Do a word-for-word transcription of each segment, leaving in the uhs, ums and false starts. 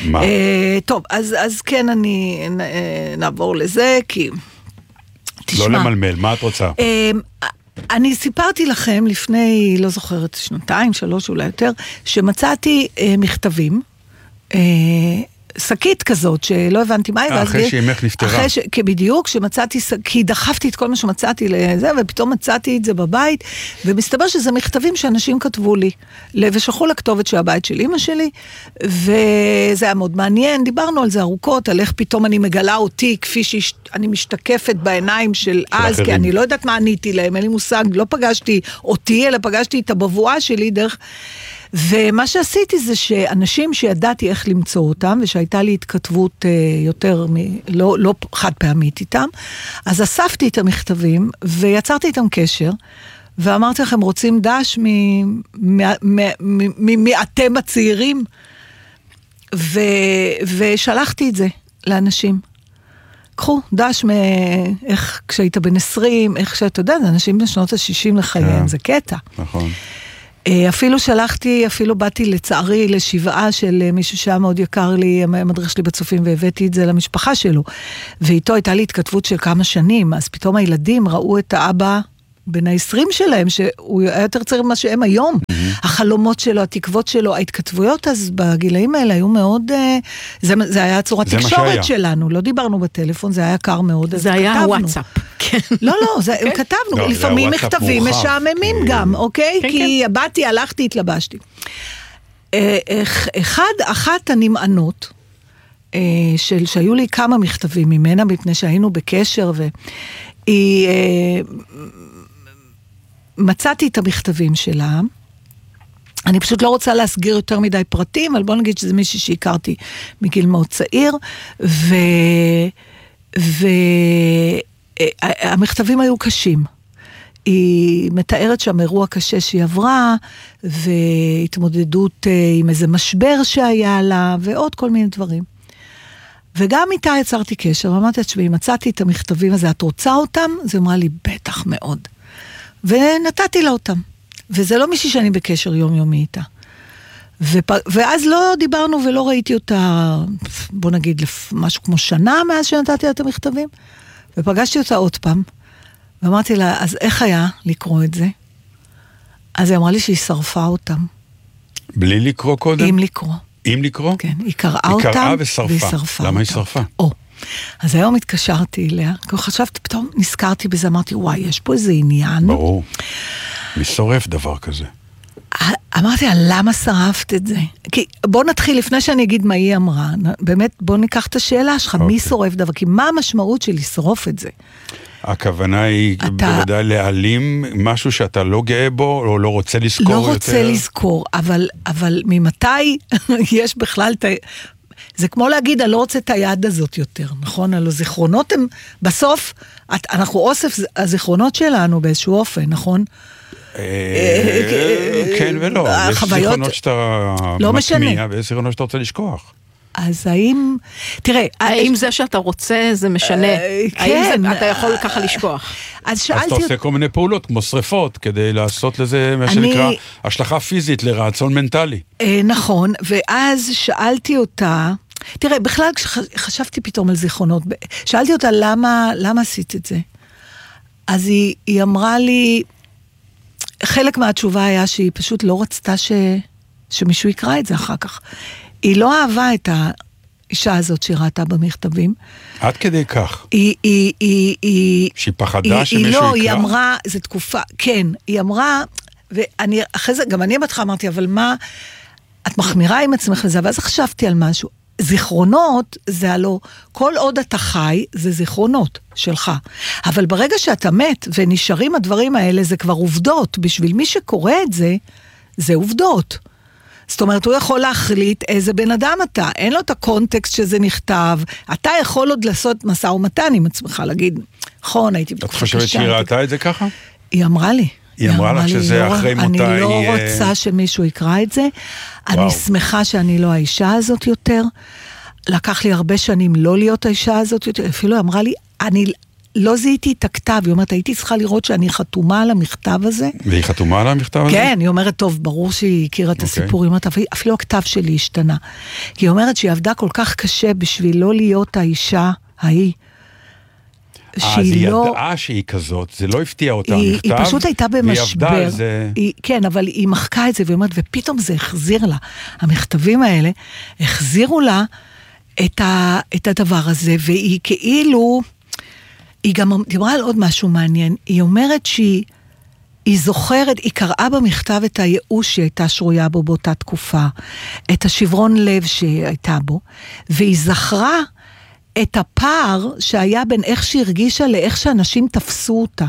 מה? טוב, אז כן, אני נעבור לזה, כי... לא למלמל, מה את רוצה? אני סיפרתי לכם לפני, לא זוכרת, שנתיים, שלוש אולי יותר, שמצאתי מכתבים, שקית כזאת, שלא הבנתי מה היא. אחרי שאימך נפטרה. אחרי ש... בדיוק, שמצאתי, כי דחפתי את כל מה שמצאתי לזה, ופתאום מצאתי את זה בבית, ומסתבר שזה מכתבים שאנשים כתבו לי, ושלחו לכתובת של הבית של אמא שלי, וזה היה מאוד מעניין, דיברנו על זה ארוכות, על איך פתאום אני מגלה אותי, כפי שאני משתקפת בעיניים של אז, כי אני לא יודעת מה עניתי להם, אין לי מושג, לא פגשתי אותי, אלא פגשתי את הבבואה שלי דרך... ומה שעשיתי זה שאנשים שידעתי איך למצוא אותם, ושהייתה לי התכתבות יותר, מ, לא, לא חד פעמית איתם, אז אספתי את המכתבים, ויצרתי איתם קשר, ואמרתי לכם, רוצים דש מאתם הצעירים? ו, ושלחתי את זה לאנשים. קחו, דש מאיך כשהיית בן עשרים, איך שאתה יודע, זה אנשים בשנות ה-שישים לחייהם, זה קטע. נכון. אפילו שלחתי, אפילו באתי לצערי לשבעה של מישהו שהיה מאוד יקר לי, המדריך שלי בצופים, והבאתי את זה למשפחה שלו. ואיתו הייתה לי התכתבות של כמה שנים, אז פתאום הילדים ראו את האבא בין העשרים שלהם, שהוא היה יותר צעיר ממה שהם היום. החלומות שלו, התקוות שלו, ההתכתבויות אז בגילאים האלה היו מאוד, זה, זה היה צורת תקשורת שלנו, לא דיברנו בטלפון, זה היה יקר מאוד, זה היה וואטסאפ. לא, לא, זה, okay. כתבנו, לא, לפעמים מכתבים משעממים כי... גם, אוקיי? Okay? Okay, כי okay. באתי, הלכתי, התלבשתי. אחד, אחת הנמענות, של, שהיו לי כמה מכתבים ממנה, מפני שהיינו בקשר, והיא, מצאתי את המכתבים שלה, אני פשוט לא רוצה להסגיר יותר מדי פרטים, אבל בוא נגיד שזה מישהי שהכרתי מגיל מאוד צעיר, ו... ו... המכתבים היו קשים. היא מתארת שם אירוע קשה שהיא עברה, והתמודדות עם איזה משבר שהיה לה, ועוד כל מיני דברים. וגם איתה יצרתי קשר, ואמרתי לה, תשמעי, מצאתי את המכתבים הזה, את רוצה אותם? זה אמרה לי, בטח מאוד. ונתתי לה אותם. וזה לא מישהי שאני בקשר יומיומי איתה. ופ... ואז לא דיברנו ולא ראיתי אותה, בוא נגיד, משהו כמו שנה מאז שנתתי לה את המכתבים. ופגשתי אותה עוד פעם, ואמרתי לה, אז איך היה לקרוא את זה? אז היא אמרה לי שהיא שרפה אותם. בלי לקרוא קודם? עם לקרוא. עם לקרוא? כן, היא קראה אותם, היא קראה ושרפה. והיא שרפה למה היא שרפה? או, אז היום התקשרתי אליה, חשבתי, פתאום נזכרתי בזה, אמרתי, וואי, יש פה איזה עניין. ברור. מי שורף דבר כזה? אמרתי לה, למה שרפת את זה? כי בוא נתחיל, לפני שאני אגיד מה היא אמרה, באמת בוא ניקח את השאלה שלך, מי שורף דבר? כי מה המשמעות של לשרוף את זה? הכוונה היא בוודאי להעלים משהו שאתה לא גאה בו, או לא רוצה לזכור יותר? לא רוצה לזכור, אבל ממתי יש בכלל את... זה כמו להגיד, אני לא רוצה את היד הזאת יותר, נכון? הלוא זיכרונות הם, בסוף, אנחנו אוסף הזיכרונות שלנו באיזשהו אופן, נכון? כן ולא, יש זיכרונות שאתה מטמיע, ויש זיכרונות שאתה רוצה לשכוח. אז האם, תראה, האם זה שאתה רוצה זה משנה? האם אתה יכול ככה לשכוח? אז שאלתי... אז אתה עושה כל מיני פעולות, כמו שריפות, כדי לעשות לזה מה שנקרא השלכה פיזית לרעצון מנטלי. נכון, ואז שאלתי אותה, תראה, בכלל כשחשבתי פתאום על זיכרונות, שאלתי אותה למה, למה עשית את זה? אז היא, היא אמרה לי, חלק מהתשובה היה שהיא פשוט לא רצתה ש, שמישהו יקרא את זה אחר כך. היא לא אהבה את האישה הזאת שראתה במכתבים. עד כדי כך. היא, היא, היא, היא, שהיא פחדה היא, שמישהו היא יקרא? לא, היא אמרה, זו תקופה, כן, היא אמרה, ואני, אחרי זה, גם אני בתך אמרתי, אבל מה, את מחמירה עם עצמך לזה, ואז חשבתי על משהו. זיכרונות זה הלא, כל עוד אתה חי, זה זיכרונות שלך. אבל ברגע שאתה מת ונשארים הדברים האלה, זה כבר עובדות. בשביל מי שקורא את זה, זה עובדות. זאת אומרת, הוא יכול להחליט איזה בן אדם אתה. אין לו את הקונטקסט שזה נכתב. אתה יכול עוד לעשות מסע ומתן עם עצמך, להגיד, נכון, הייתי בתקופה קשה. את חושבת שהיא ראתה את זה ככה? היא אמרה לי. היא אמרה לך שזה אחרי מותה. אני לא רוצה שמישהו יקרא את זה. אני שמחה שאני לא האישה הזאת יותר. לקח לי הרבה שנים לא להיות האישה הזאת יותר. אפילו אמרה לי, אני, לא זיהיתי את הכתב, היא אומרת, הייתי צריכה לראות שאני חתומה על המכתב הזה. והיא חתומה על המכתב הזה? כן, היא אומרת, טוב, ברור שהיא הכירה את הסיפור, היא אומרת, אפילו הכתב שלי השתנה. היא אומרת שהיא עבדה כל כך קשה בשביל לא להיות האישה ההיא. אז היא לא... ידעה שהיא כזאת, זה לא הפתיע אותה היא, המכתב. היא פשוט הייתה במשבר. והיא עבדה על זה. היא, כן, אבל היא מחקה את זה, ואומרת, ופתאום זה החזיר לה. המכתבים האלה החזירו לה את, ה, את הדבר הזה, והיא כאילו, היא גם דיברה על עוד משהו מעניין, היא אומרת שהיא היא זוכרת, היא קראה במכתב את הייאוש שהייתה שרויה בו באותה תקופה, את השברון לב שהייתה בו, והיא זכרה את הפער שהיה בין איך שהרגישה לאיך שאנשים תפסו אותה.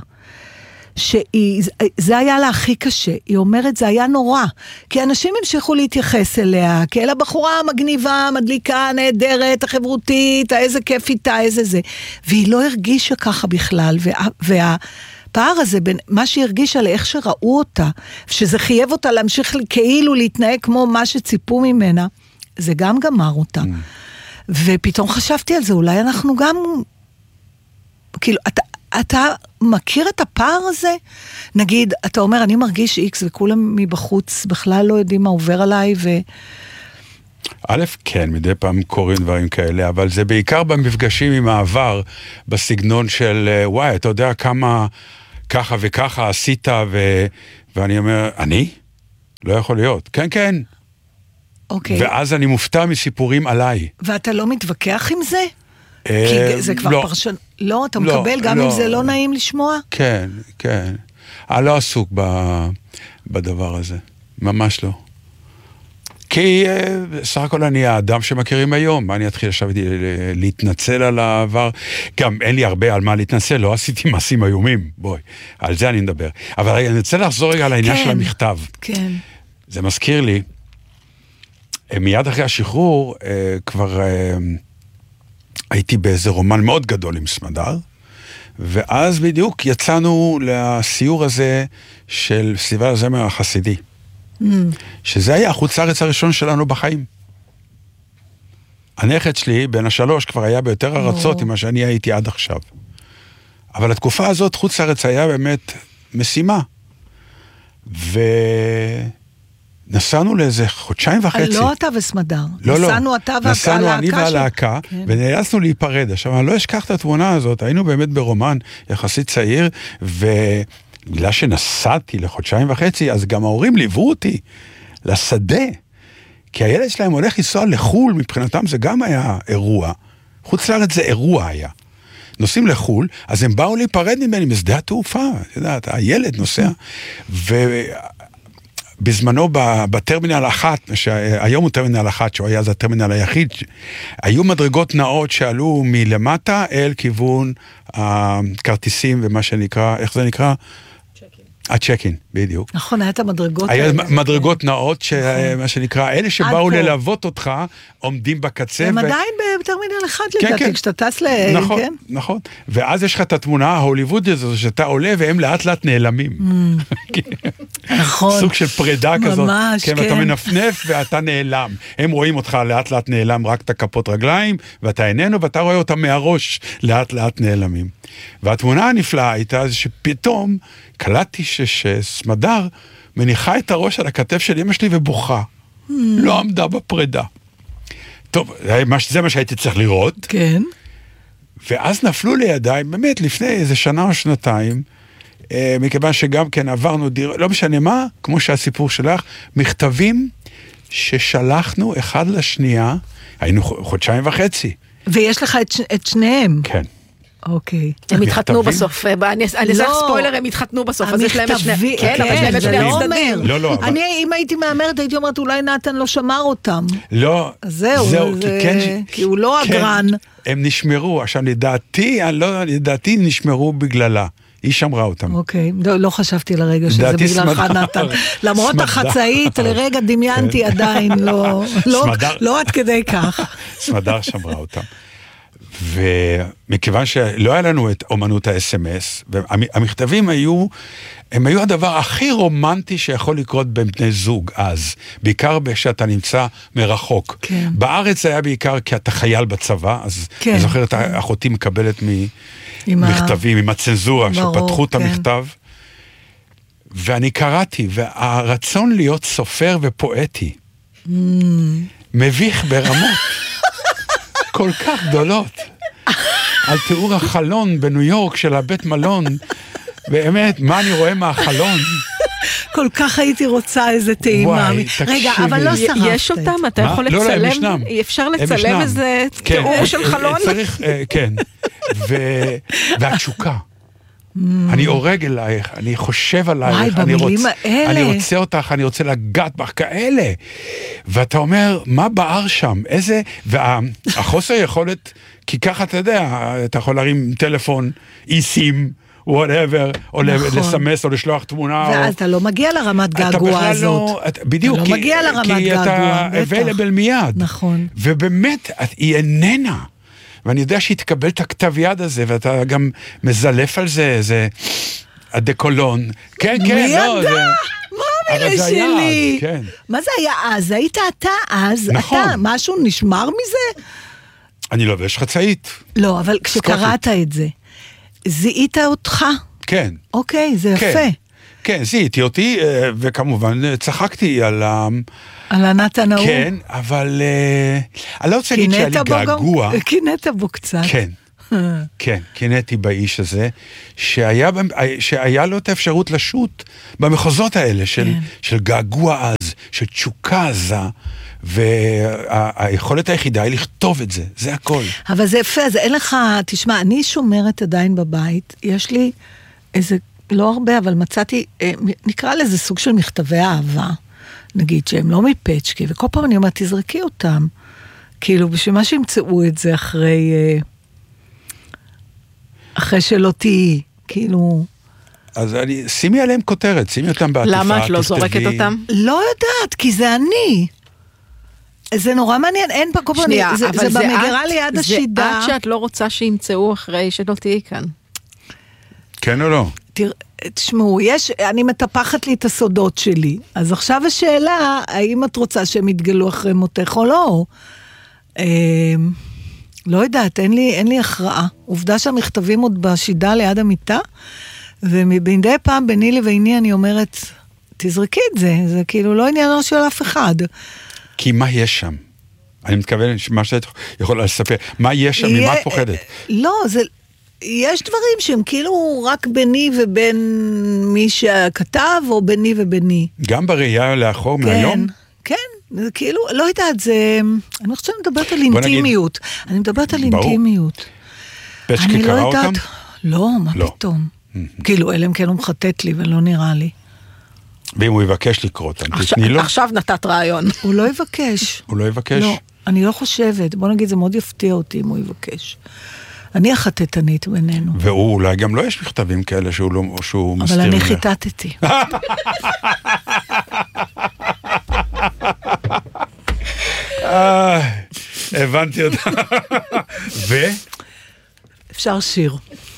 שזה היה לה הכי קשה. היא אומרת, זה היה נורא. כי אנשים המשיכו להתייחס אליה, כאל הבחורה המגניבה, המדליקה, הנהדרת, החברותית, איזה כיף איתה, איזה זה. והיא לא הרגישה ככה בכלל. וה, והפער הזה בין מה שהיא הרגישה לאיך שראו אותה, שזה חייב אותה להמשיך כאילו להתנהג כמו מה שציפו ממנה, זה גם גמר אותה. Mm. ופתאום חשבתי על זה, אולי אנחנו גם, כאילו, אתה, אתה מכיר את הפער הזה? נגיד, אתה אומר, אני מרגיש איקס, וכולם מבחוץ בכלל לא יודעים מה עובר עליי, ו... א', כן, מדי פעם קוראים דברים כאלה, אבל זה בעיקר במפגשים עם העבר, בסגנון של, וואי, אתה יודע כמה ככה וככה עשית, ו... ואני אומר, אני? לא יכול להיות. כן, כן. אוקיי. ואז אני מופתע מסיפורים עליי. ואתה לא מתווכח עם זה? כי זה כבר פרשן... לא, אתה מקבל גם אם זה לא נעים לשמוע? כן, כן. אני לא עסוק בדבר הזה. ממש לא. כי סך הכל אני האדם שמכירים היום. מה אני אתחיל עכשיו להתנצל על העבר? גם אין לי הרבה על מה להתנצל, לא עשיתי מעשים איומים. בואי, על זה אני מדבר. אבל אני רוצה לחזור רגע על העניין של המכתב. כן. זה מזכיר לי, מיד אחרי השחרור, כבר הייתי באיזה רומן מאוד גדול עם סמדר, ואז בדיוק יצאנו לסיור הזה של פסטיבל הזמר החסידי, mm. שזה היה החוץ לארץ הראשון שלנו בחיים. הנכד שלי, בין השלוש, כבר היה ביותר ארצות ממה שאני הייתי עד עכשיו. אבל התקופה הזאת, חוץ לארץ היה באמת משימה. ו... נסענו לאיזה חודשיים וחצי. לא אתה וסמדר. לא, לא. נסענו אתה והלהקה. נסענו אני והלהקה, ונאלצנו להיפרד. עכשיו, אני לא אשכח את התמונה הזאת, היינו באמת ברומן יחסית צעיר, ובגלל שנסעתי לחודשיים וחצי, אז גם ההורים ליוו אותי לשדה, כי הילד שלהם הולך לנסוע לחול, מבחינתם זה גם היה אירוע. חוץ לארץ זה אירוע היה. נוסעים לחול, אז הם באו להיפרד ממני משדה התעופה, אתה יודעת, הילד נוסע, ו... בזמנו בטרמינל אחת, שהיום הוא טרמינל אחת, שהוא היה אז הטרמינל היחיד, היו מדרגות נאות שעלו מלמטה אל כיוון הכרטיסים ומה שנקרא, איך זה נקרא? הצ'קין, בדיוק. נכון, היה את המדרגות. היה מדרגות נאות, מה שנקרא, אלה שבאו ללוות אותך, עומדים בקצה. הם עדיין בטרמינל אחד לדעתי, כשאתה טס ל... נכון, נכון. ואז יש לך את התמונה ההוליוודית הזו, שאתה עולה והם לאט לאט נעלמים. נכון. סוג של פרידה כזאת. ממש, כן. ואתה מנפנף ואתה נעלם. הם רואים אותך לאט לאט נעלם רק את הכפות רגליים, ואתה איננו, ואתה רואה אותם מהראש לאט לאט נעלמים. והתמונה הנפלאה הייתה שפתאום קלטתי שסמדר מניחה את הראש על הכתף של אמא שלי ובוכה. לא עמדה בפרידה. טוב, זה מה שהייתי צריך לראות. כן. ואז נפלו לידיי, באמת לפני איזה שנה או שנתיים, מכיוון שגם כן עברנו דיר, לא משנה מה, כמו שהסיפור שלך, מכתבים ששלחנו אחד לשנייה, היינו חודשיים וחצי. ויש לך את, את שניהם. כן. אוקיי. הם התחתנו בסוף, אני אעשה ספוילר, הם התחתנו בסוף, אז יש להם את שני... כן, אבל יש להם את שני הצדדים. לא, לא, אבל... אני, אם הייתי מאמרת, הייתי אומרת, אולי נתן לא שמר אותם. לא, זהו, כי הוא לא אגרן. הם נשמרו, עכשיו לדעתי, לדעתי נשמרו בגללה. היא שמרה אותם. אוקיי, לא חשבתי לרגע שזה בגללך נתן. למרות החצאית, לרגע דמיינתי עדיין, לא עד כדי כך. סמדר שמרה אותם. ומכיוון שלא היה לנו את אומנות ה-אס אם אס, והמכתבים היו, הם היו הדבר הכי רומנטי שיכול לקרות בין בני זוג אז, בעיקר כשאתה נמצא מרחוק. כן. בארץ זה היה בעיקר כי אתה חייל בצבא, אז כן. אני זוכרת, כן. אחותי מקבלת ממכתבים, עם, ה... עם הצנזורה, ברור, שפתחו את המכתב, כן. ואני קראתי, והרצון להיות סופר ופואטי, mm. מביך ברמות. כל כך גדולות, על תיאור החלון בניו יורק של הבית מלון, באמת, מה אני רואה מהחלון? כל כך הייתי רוצה איזה טעימה. רגע, אבל לא שרפת. יש אותם, אתה יכול לצלם, אפשר לצלם איזה תיאור של חלון? צריך, כן, והתשוקה. אני הורג אלייך, אני חושב עלייך, אני, רוצ, אני רוצה אותך, אני רוצה לגעת בך כאלה. ואתה אומר, מה בער שם? איזה... והחוסר יכולת, כי ככה אתה יודע, אתה יכול להרים טלפון, איסים, whatever, או נכון. לסמס או לשלוח תמונה. ואז או... אתה לא מגיע לרמת געגוע הזאת. לא, אתה, בדיוק, אתה כי, לא מגיע לרמת כי געגוע. כי אתה available מיד. נכון. ובאמת, היא איננה. ואני יודע שהיא תקבל את הכתב יד הזה, ואתה גם מזלף על זה, זה הדקולון. כן, כן, מי לא. ידע? זה... מה מילה שלי? כן. מה זה היה אז? היית אתה אז? נכון. אתה, משהו נשמר מזה? אני לובש חצאית. לא, אבל כשקראת את זה, זיהית אותך? כן. אוקיי, זה כן. יפה. כן, זיהיתי אותי, וכמובן צחקתי על ה... על הנתן ההוא. כן, אבל אני לא רוצה להגיד שהיה לי געגוע. קינאת בו קצת. כן, כן, קינאתי באיש הזה, שהיה, שהיה לו את האפשרות לשוט במחוזות האלה, של, של געגוע אז, של תשוקה עזה, והיכולת היחידה היא לכתוב את זה, זה הכל. אבל זה יפה, אז אין לך, תשמע, אני שומרת עדיין בבית, יש לי איזה, לא הרבה, אבל מצאתי, נקרא לזה סוג של מכתבי אהבה, נגיד שהם לא מפצ'קי, וכל פעם אני אומרת, תזרקי אותם, כאילו, בשביל מה שימצאו את זה אחרי, אחרי שלא תהי, כאילו... אז אני, שימי עליהם כותרת, שימי אותם בעטיפה, למה את לא זורקת אותם? לא יודעת, כי זה אני. זה נורא מעניין, אין פה כל פעם, זה, זה, זה במגרה ליד השידה. זה את שאת לא רוצה שימצאו אחרי שלא תהי כאן. כן או לא? תראה, תשמעו, יש, אני מטפחת לי את הסודות שלי, אז עכשיו השאלה, האם את רוצה שהם יתגלו אחרי מותך או לא? אה, לא יודעת, אין לי, אין לי הכרעה. עובדה שהמכתבים עוד בשידה ליד המיטה, ומדי פעם ביני לביני אני אומרת, תזרקי את זה, זה כאילו לא עניינו של אף אחד. כי מה יש שם? אני מתכוון שמה שאת יכולה לספר, מה יש שם, ממה את פוחדת? לא, זה... יש דברים שהם כאילו רק ביני ובין מי שכתב, או ביני וביני. גם בראייה לאחור כן, מהיום? כן, זה כאילו, לא יודעת, זה... אני חושבת שאני מדברת על אינטימיות. נגיד, אני מדברת על ברור. אינטימיות. פצ'קי קרא לא אותם? לא, מה לא. פתאום? Mm-hmm. כאילו, אלה הם כן הוא מחטט לי, ולא נראה לי. ואם הוא יבקש לקרוא אותם, עכשיו, תתני לו? עכשיו נתת רעיון. הוא לא יבקש. הוא לא יבקש? לא, אני לא חושבת. בוא נגיד, זה מאוד יפתיע אותי אם הוא יבקש. אני החטטנית בינינו. והוא אולי גם לא יש מכתבים כאלה שהוא, לא, שהוא מסתיר אבל אני ממך. חיטטתי. הבנתי אותה. ו? אפשר שיר.